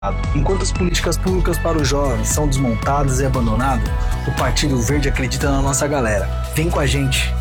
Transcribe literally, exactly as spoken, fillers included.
Enquanto as políticas públicas para os jovens são desmontadas e abandonadas, o Partido Verde acredita na nossa galera. Vem com a gente!